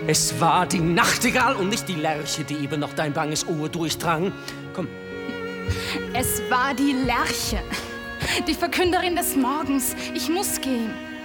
Es war die Nachtigall und nicht die Lerche, die eben noch dein banges Ohr durchdrang. Komm. Es war die Lerche, die Verkünderin des Morgens. Ich muss gehen.